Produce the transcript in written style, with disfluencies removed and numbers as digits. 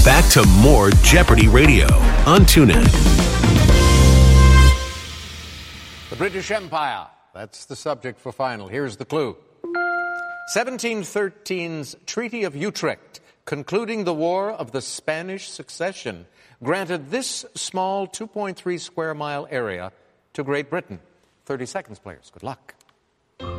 Back to more Jeopardy Radio on TuneIn. The British Empire. That's the subject for final. Here's the clue. 1713's Treaty of Utrecht, concluding the War of the Spanish Succession, granted this small 2.3 square mile area to Great Britain. 30 seconds, players. Good luck.